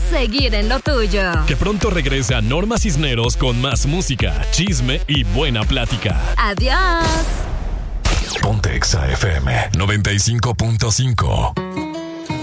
seguir en lo tuyo. Que pronto regrese a Norma Cisneros con más música, chisme y buena plática. Adiós. Ponte Exa FM 95.5.